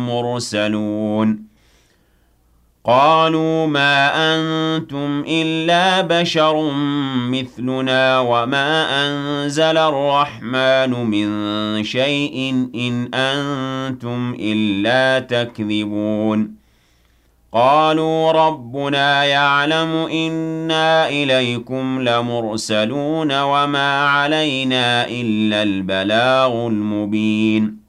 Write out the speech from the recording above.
لَمُرْسَلُونَ قالوا ما أنتم إلا بشر مثلنا وما أنزل الرحمن من شيء إن أنتم إلا تكذبون قالوا ربنا يعلم إنا إليكم لمرسلون وما علينا إلا البلاغ المبين